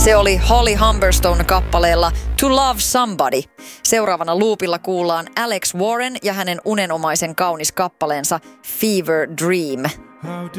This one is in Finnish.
Se oli Holly Humberstone kappaleella To Love Somebody. Seuraavana loopilla kuullaan Alex Warren ja hänen unenomaisen kaunis kappaleensa Fever Dream.